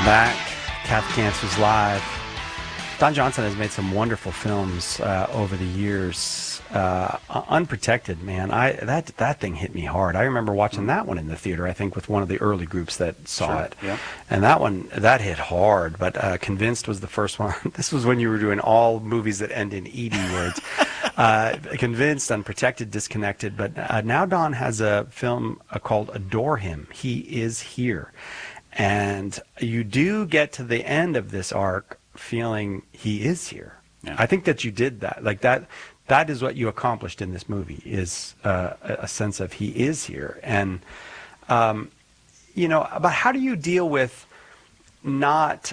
back. Catholic Answers Live. Don Johnson has made some wonderful films over the years. Unprotected, man. That thing hit me hard. I remember watching that one in the theater, I think, with one of the early groups that saw it. Yeah. And that hit hard. But Convinced was the first one. This was when you were doing all movies that end in ED words. Convinced, Unprotected, Disconnected. But now Don has a film called Adore Him. He Is Here. And you do get to the end of this arc feeling he is here. Yeah. I think that you did that. Like that is what you accomplished in this movie, is a sense of he is here. And, but how do you deal with not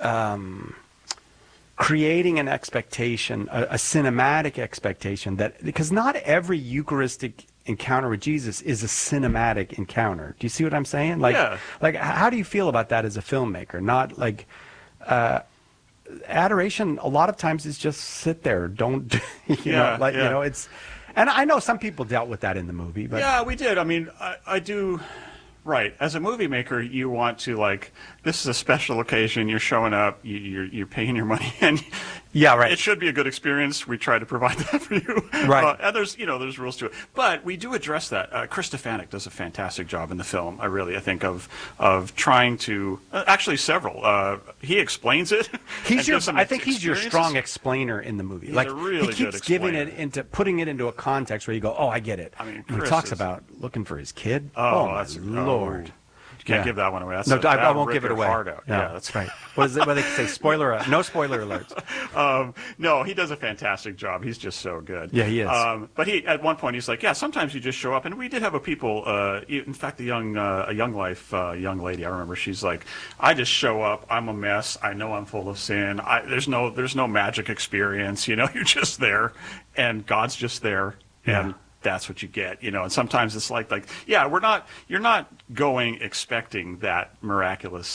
creating an expectation, a cinematic expectation, that because not every Eucharistic encounter with Jesus is a cinematic encounter. Do you see what I'm saying? Yeah. Like, how do you feel about that as a filmmaker? Not like adoration. A lot of times is just sit there. Don't it's. And I know some people dealt with that in the movie, but yeah, we did. I mean, I do. Right. As a movie maker, you want to, like, this is a special occasion. You're showing up. You're paying your money, and yeah, right. It should be a good experience. We try to provide that for you. Right. And there's rules to it, but we do address that. Chris Stefanik does a fantastic job in the film. I think of trying to actually several. He explains it. I think he's your strong explainer in the movie. He's a really he keeps good giving explainer. putting it into a context where you go, oh, I get it. I mean, he talks about looking for his kid. Oh, my that's Lord. You can't give that one away. I won't give it away. Heart out. No, yeah, that's right. What is it? What they say? Spoiler. No spoiler alerts. No, he does a fantastic job. He's just so good. Yeah, he is. But at one point he's like, yeah, sometimes you just show up, and we did have in fact, a young lady. I remember she's like, I just show up. I'm a mess. I know I'm full of sin. There's no magic experience. You're just there, and God's just there, and that's what you get, and sometimes it's like, you're not going expecting that miraculous.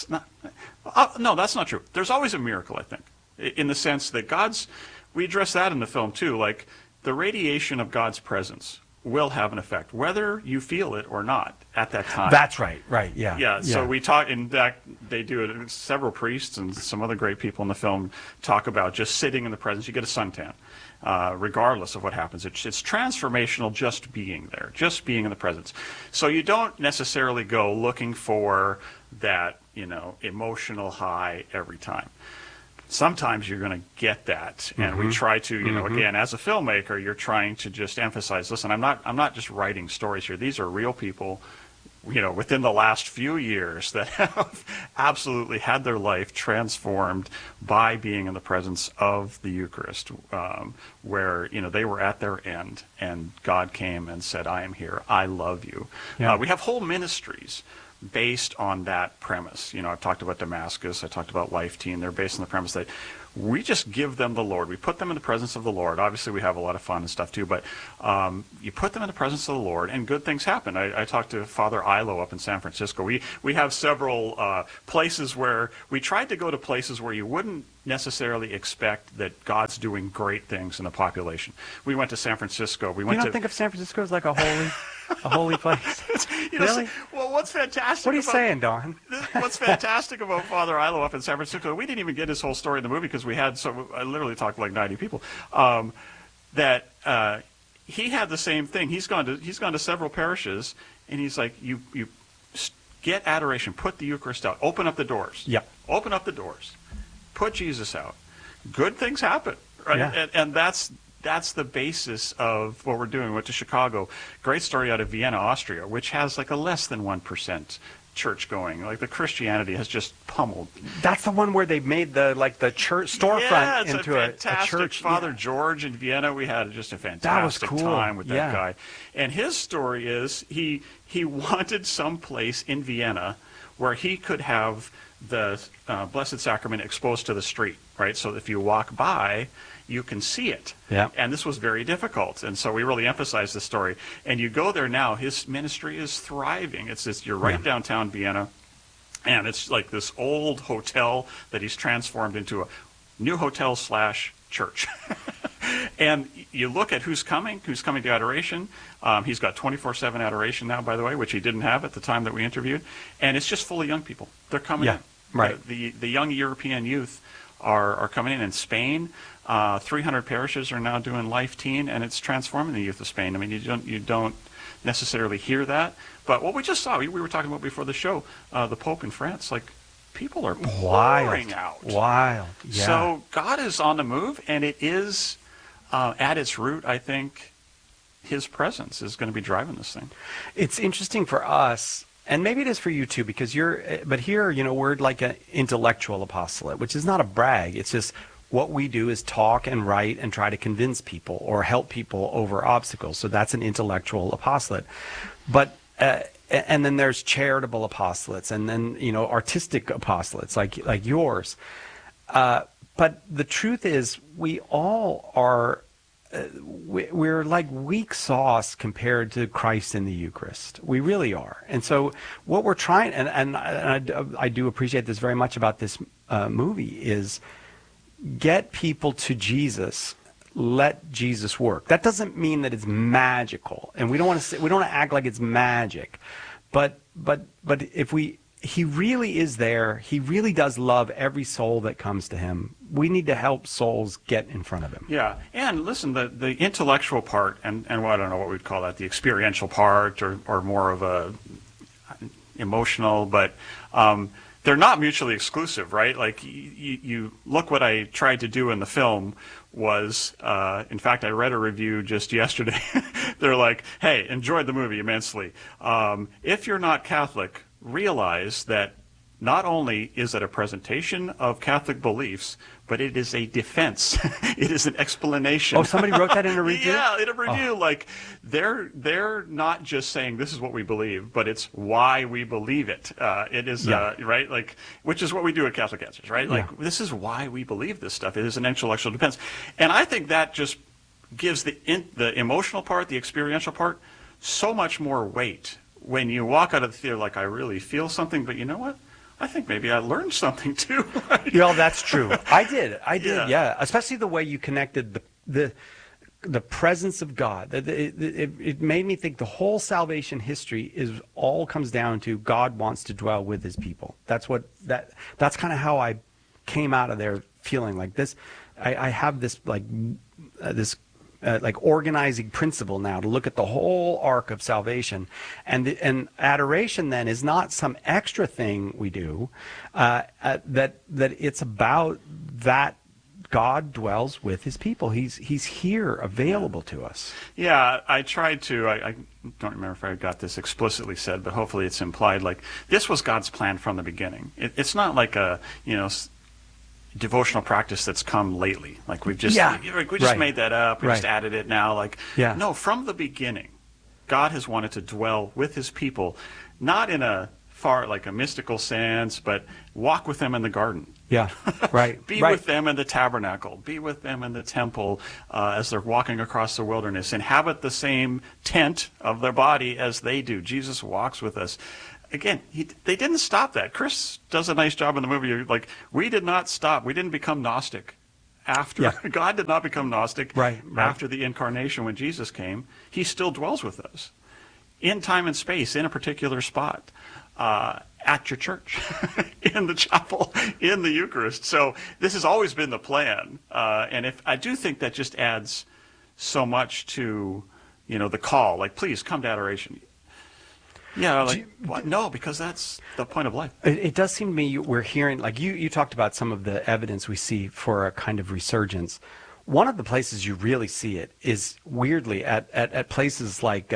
No, that's not true. There's always a miracle, I think, in the sense that we address that in the film too, like the radiation of God's presence will have an effect, whether you feel it or not at that time. That's right, yeah. Yeah, so we talk, in fact, they do it, several priests and some other great people in the film talk about just sitting in the presence. You get a suntan. Regardless of what happens. It's transformational just being there, just being in the presence. So you don't necessarily go looking for that, emotional high every time. Sometimes you're going to get that, and we try to, again, as a filmmaker, you're trying to just emphasize, listen, I'm not just writing stories here. These are real people, within the last few years that have absolutely had their life transformed by being in the presence of the Eucharist, where, they were at their end and God came and said, I am here. I love you. Yeah. We have whole ministries based on that premise. I've talked about Damascus. I talked about Life Team. They're based on the premise that we just give them the Lord. We put them in the presence of the Lord. Obviously, we have a lot of fun and stuff too, but you put them in the presence of the Lord, and good things happen. I talked to Father Ilo up in San Francisco. We have several places where we tried to go to places where you wouldn't necessarily expect that God's doing great things in the population. We went to San Francisco. You don't think of San Francisco as like a holy place? Really? Well, what's fantastic? What are you saying, Don? What's fantastic about Father Ilo up in San Francisco? We didn't even get his whole story in the movie because I literally talked to like 90 people. That he had the same thing. He's gone to several parishes, and he's like, you get adoration, put the Eucharist out, open up the doors. Yeah. Open up the doors, put Jesus out. Good things happen, right? Yeah. And that's the basis of what we're doing. We went to Chicago. Great story out of Vienna, Austria, which has like a less than 1% church going. Like the Christianity has just pummeled. That's the one where they made the church storefront into a church. Father George in Vienna, we had just a fantastic time with that guy. And his story is he wanted some place in Vienna where he could have the Blessed Sacrament exposed to the street, right? So if you walk by, you can see it. Yeah. And this was very difficult. And so we really emphasized this story. And you go there now, his ministry is thriving. You're right downtown Vienna. And it's like this old hotel that he's transformed into a new hotel / church. And you look at who's coming to adoration. He's got 24/7 adoration now, by the way, which he didn't have at the time that we interviewed. And it's just full of young people. They're coming in. Right. The young European youth are coming in Spain. 300 parishes are now doing Life Teen, and it's transforming the youth of Spain. I mean, you don't necessarily hear that, but what we just saw, we were talking about before the show, the Pope in France, like, people are pouring out. Wild. Yeah. So God is on the move, and it is at its root, I think, His presence is going to be driving this thing. It's interesting for us, and maybe it is for you too, because but here, we're like an intellectual apostolate, which is not a brag. It's just what we do is talk and write and try to convince people or help people over obstacles. So that's an intellectual apostolate. But and then there's charitable apostolates, and then artistic apostolates like yours. But the truth is, we all are. We're like weak sauce compared to Christ in the Eucharist. We really are. And so what we're trying, and I do appreciate this very much about this movie, is get people to Jesus. Let Jesus work. That doesn't mean that it's magical, and we don't want to act like it's magic, but if He really is there. He really does love every soul that comes to Him. We need to help souls get in front of Him. Yeah, and listen, the intellectual part, and well, I don't know what we'd call that, the experiential part, or more of a emotional, but they're not mutually exclusive, right? Like, you look what I tried to do in the film was, in fact, I read a review just yesterday. They're like, hey, enjoyed the movie immensely. If you're not Catholic, realize that not only is it a presentation of Catholic beliefs, but it is a defense. It is an explanation. Oh, somebody wrote that in a review? Yeah, in a review. Oh. Like, they're not just saying this is what we believe, but it's why we believe it. It is, right? Like, which is what we do at Catholic Answers, right? Like, this is why we believe this stuff. It is an intellectual defense. And I think that just gives the emotional part, the experiential part, so much more weight. When you walk out of the theater like, I really feel something, but you know what? I think maybe I learned something too. That's true. I did. Yeah. Especially the way you connected the presence of God. It made me think the whole salvation history all comes down to God wants to dwell with His people. That's kind of how I came out of there feeling like this. I have this organizing principle now to look at the whole arc of salvation, and adoration then is not some extra thing we do, that it's about that God dwells with His people. He's here, available to us. Yeah, I tried to. I don't remember if I got this explicitly said, but hopefully it's implied. Like, this was God's plan from the beginning. It's not like a devotional practice that's come lately. Like, we just made that up. We just added it now. Like, no, from the beginning, God has wanted to dwell with His people, not in a mystical sense, but walk with them in the garden. Yeah, right. Be with them in the tabernacle. Be with them in the temple as they're walking across the wilderness. Inhabit the same tent of their body as they do. Jesus walks with us. Again, they didn't stop that. Chris does a nice job in the movie. Like, we did not stop. We didn't become Gnostic after. Yeah. God did not become Gnostic after the incarnation when Jesus came. He still dwells with us in time and space, in a particular spot, at your church, in the chapel, in the Eucharist. So this has always been the plan. And I do think that just adds so much to, the call. Like, please come to adoration. Yeah, no, because that's the point of life. It does seem to me we're hearing, like you talked about some of the evidence we see for a kind of resurgence. One of the places you really see it is weirdly at places like,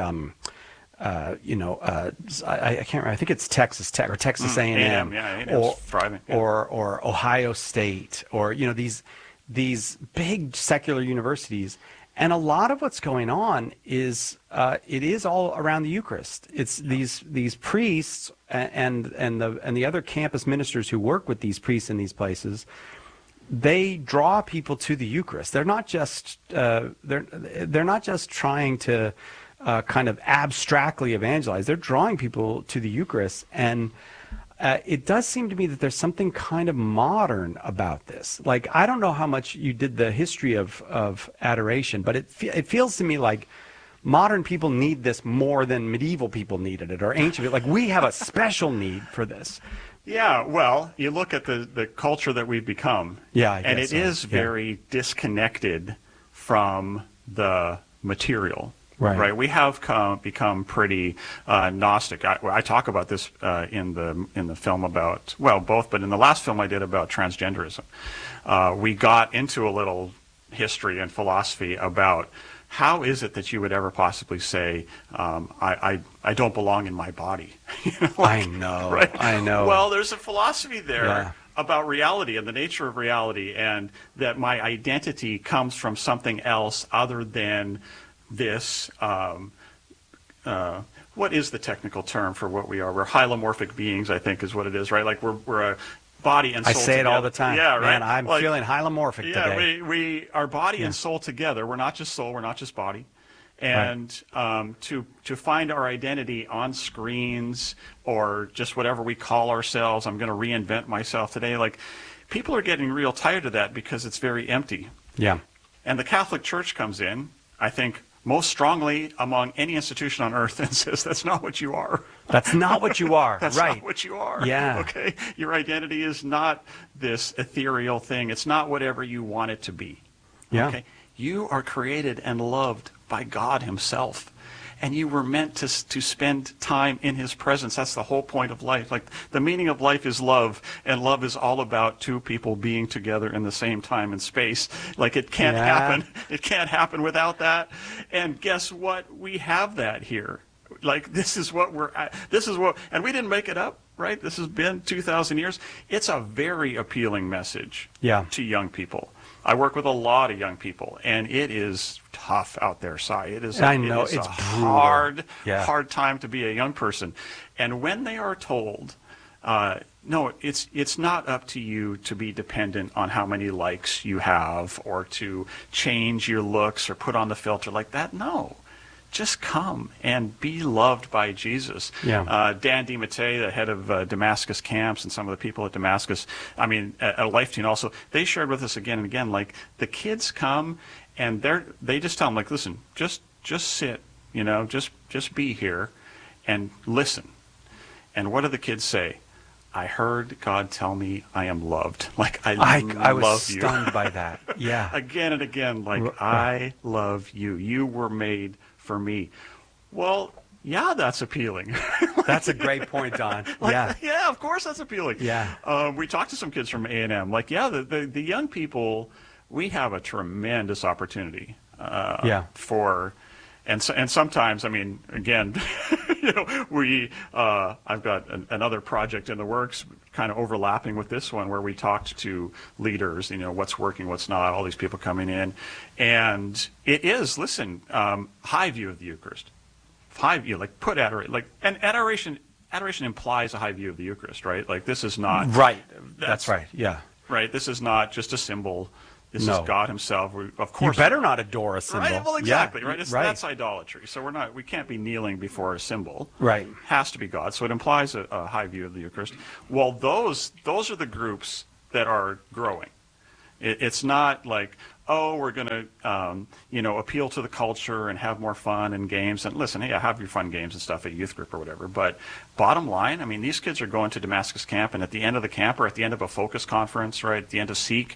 I can't remember. I think it's Texas Tech or Texas A&M, A&M's thriving, or Ohio State, or these big secular universities. And a lot of what's going on is it is all around the Eucharist. It's these priests and the other campus ministers who work with these priests in these places. They draw people to the Eucharist. They're not just they're not just trying to kind of abstractly evangelize. They're drawing people to the Eucharist, and it does seem to me that there's something kind of modern about this. Like, I don't know how much you did the history of adoration, but it feels to me like modern people need this more than medieval people needed it, or ancient. Like, we have a special need for this Yeah, well, you look at the culture that we've become, Yeah, I and guess it so. is very disconnected from the material. Right. We have become pretty Gnostic. I talk about this in the film about, well, both, but in the last film I did about transgenderism, we got into a little history and philosophy about how is it that you would ever possibly say, I don't belong in my body? I know. Right? I know. Well, there's a philosophy there Yeah. about reality and the nature of reality, and that my identity comes from something else other than this. What is the technical term for what we are? We're hylomorphic beings, I think, is what it is, right? Like we're a body and I soul say together. it all the time. Yeah, right. Man, I'm Like, feeling hylomorphic yeah, today. we are body Yeah. and soul together. We're not just soul. We're not just body. And to find our identity on screens or just whatever we call ourselves, I'm going to reinvent myself today. Like, people are getting real tired of that because it's very empty. Yeah. And the Catholic Church comes in, I think, most strongly among any institution on earth and says, that's not what you are. That's not what you are. That's right. not what you are. Yeah. Okay? Your identity is not this ethereal thing. It's not whatever you want it to be. Yeah. Okay? You are created and loved by God himself. And you were meant to spend time in his presence. That's the whole point of life. Like, the meaning of life is love, and love is all about two people being together in the same time and space. Like, it can't happen. It can't happen without that. And guess what? We have that here. Like, this is what we're at. This is what, and we didn't make it up, right? This has been 2,000 years. It's a very appealing message to young people. I work with a lot of young people, and it is tough out there, Si. It is. I know, it is it's a brutal. hard time to be a young person. And when they are told, no, it's not up to you to be dependent on how many likes you have or to change your looks or put on the filter like that. No. Just come and be loved by Jesus. Yeah. Dan DiMattei, the head of Damascus camps, and some of the people at Damascus, I mean, at Life Teen also, they shared with us again and again, like, the kids come and they just tell them, like, listen, just sit, just be here and listen. And what do the kids say? I heard God tell me I am loved. Like, I was love you. stunned by that. Yeah. Again and again, like, I love you. You were made for me. Well, yeah, that's appealing. That's a great point, Don. Yeah, of course that's appealing. Yeah. We talked to some kids from A&M. Like, yeah, the young people, we have a tremendous opportunity for, and sometimes, I mean, again, I've got another project in the works, kind of overlapping with this one, where we talked to leaders, what's working, what's not, all these people coming in. And it is, listen, high view of the Eucharist. High view, like, put adoration, like, and adoration implies a high view of the Eucharist, right? Like, this is not. Right. That's right. Yeah. Right. This is not just a symbol. This No. is God himself. Of course. You better not adore a symbol. Right, well, exactly, Yeah. right? That's idolatry. So we can't be kneeling before a symbol. Right. It has to be God. So it implies a high view of the Eucharist. Well, those are the groups that are growing. It's not like, oh, we're going to, appeal to the culture and have more fun and games. And listen, yeah, have your fun games and stuff at youth group or whatever. But bottom line, I mean, these kids are going to Damascus camp, and at the end of the camp or at the end of a focus conference, right, at the end of Seek,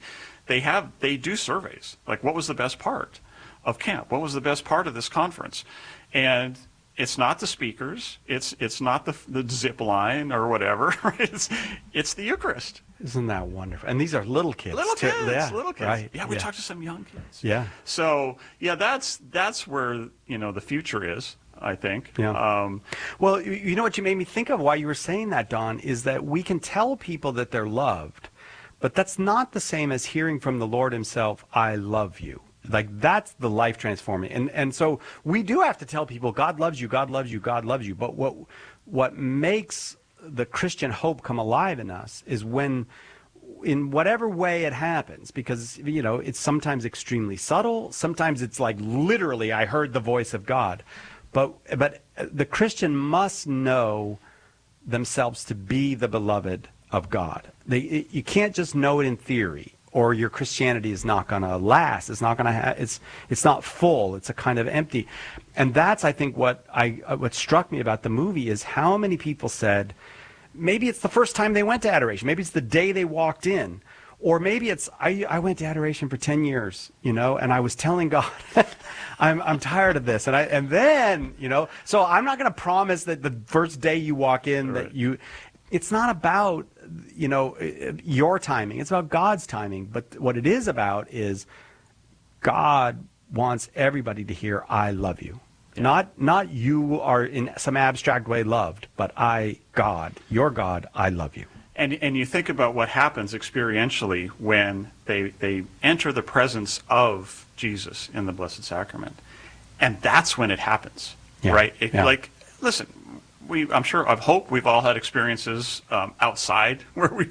they do surveys. Like, what was the best part of camp? What was the best part of this conference? And it's not the speakers. It's not the zip line or whatever. Right? It's the Eucharist. Isn't that wonderful? And these are little kids. Little kids. Yeah. Little kids. Right. Yeah, we talked to some young kids. Yeah. So yeah, that's where the future is, I think. Yeah. Well, you know what you made me think of while you were saying that, Don, is that we can tell people that they're loved, but that's not the same as hearing from the Lord himself, I love you. Like, that's the life transforming. And so we do have to tell people, God loves you, God loves you, God loves you. But what makes the Christian hope come alive in us is when, in whatever way it happens, because, it's sometimes extremely subtle. Sometimes it's like, literally, I heard the voice of God. But the Christian must know themselves to be the beloved of God. You can't just know it in theory, or your Christianity is not going to last. It's not going to it's not full. It's a kind of empty. And that's, I think, what struck me about the movie is how many people said maybe it's the first time they went to adoration. Maybe it's the day they walked in. Or maybe it's, I went to adoration for 10 years, and I was telling God, I'm tired of this. And then, so I'm not going to promise that the first day you walk in that it's not about, your timing. It's about God's timing. But what it is about is God wants everybody to hear, I love you. Yeah. Not you are in some abstract way loved, but God, your God, I love you. And you think about what happens experientially when they enter the presence of Jesus in the Blessed Sacrament. And that's when it happens, right? Like, listen, I hope we've all had experiences outside where we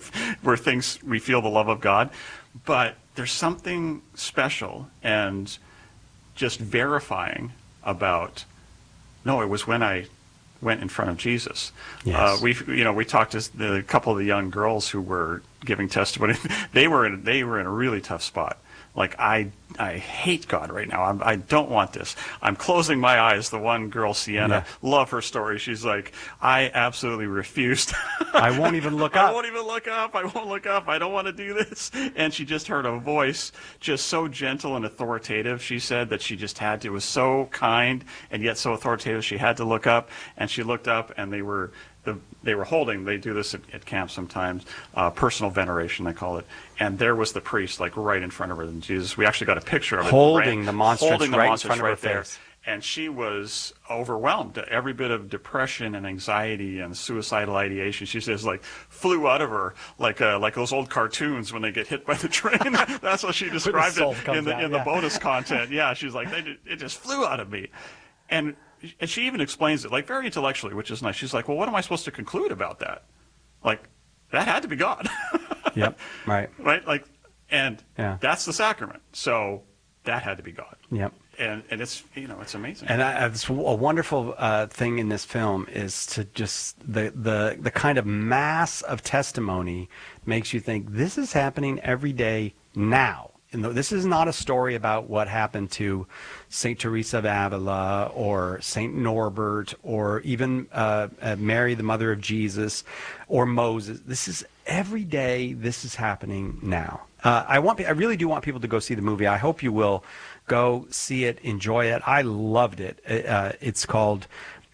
feel the love of God. But there's something special and just verifying about, no, it was when I went in front of Jesus. Yes. We talked to a couple of the young girls who were giving testimony. They were in a really tough spot. Like, I hate God right now. I don't want this. I'm closing my eyes. The one girl, Sienna, love her story. She's like, I absolutely refused. I won't even look up. I won't even look up. I won't look up. I don't want to do this. And she just heard a voice just so gentle and authoritative. She said that she just had to. It was so kind and yet so authoritative. She had to look up, and she looked up, and they were holding, they do this at camp sometimes, personal veneration, they call it. And there was the priest, like, right in front of her. And Jesus, we actually got a picture of it. Holding the monstrance right in front of her there. face. And she was overwhelmed. Every bit of depression and anxiety and suicidal ideation, she says, like, flew out of her like those old cartoons when they get hit by the train. That's what she described it in the bonus content. Yeah, she's like, it just flew out of me. And she even explains it, like, very intellectually, which is nice. She's like, well, what am I supposed to conclude about that? Like, that had to be God. Yep, right. Right? Like, and that's the sacrament. So that had to be God. Yep. And it's, it's amazing. And it's a wonderful thing in this film is to just, the kind of mass of testimony makes you think this is happening every day now. And this is not a story about what happened to St. Teresa of Avila or St. Norbert or even Mary, the mother of Jesus, or Moses. This is every day. This is happening now. I really do want people to go see the movie. I hope you will go see it, enjoy it. I loved it. It's called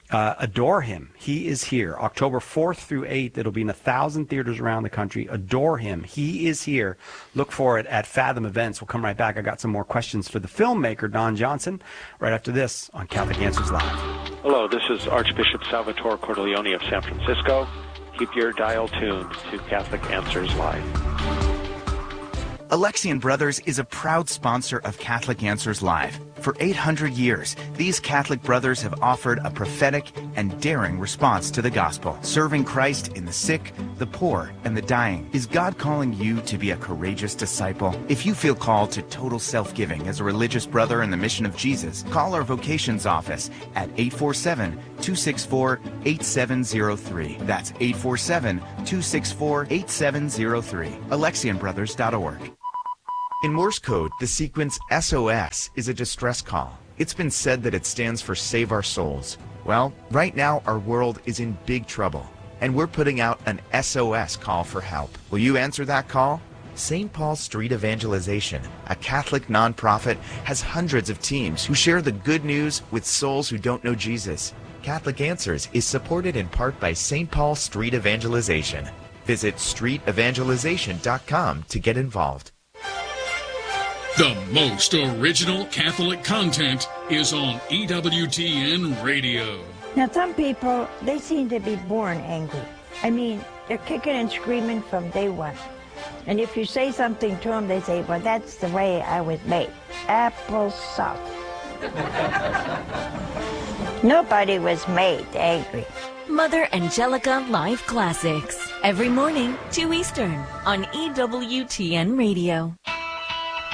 Adore Him. He is here. October 4th through 8th. It'll be in 1,000 theaters around the country. Adore Him. He is here. Look for it at Fathom Events. We'll come right back. I got some more questions for the filmmaker, Don Johnson, right after this on Catholic Answers Live. Hello, this is Archbishop Salvatore Cordileone of San Francisco. Keep your dial tuned to Catholic Answers Live. Alexian Brothers is a proud sponsor of Catholic Answers Live. For 800 years, these Catholic brothers have offered a prophetic and daring response to the gospel, serving Christ in the sick, the poor, and the dying. Is God calling you to be a courageous disciple? If you feel called to total self-giving as a religious brother in the mission of Jesus, call our vocations office at 847-264-8703. That's 847-264-8703. AlexianBrothers.org. In Morse code, the sequence SOS is a distress call. It's been said that it stands for Save Our Souls. Well, right now our world is in big trouble, and we're putting out an SOS call for help. Will you answer that call? St. Paul Street Evangelization, a Catholic nonprofit, has hundreds of teams who share the good news with souls who don't know Jesus. Catholic Answers is supported in part by St. Paul Street Evangelization. Visit streetevangelization.com to get involved. The most original Catholic content is on EWTN Radio. Now, some people, they seem to be born angry. I mean, they're kicking and screaming from day one. And if you say something to them, they say, well, that's the way I was made. Apple sauce. Nobody was made angry. Mother Angelica Live Classics. Every morning, 2 Eastern, on EWTN Radio.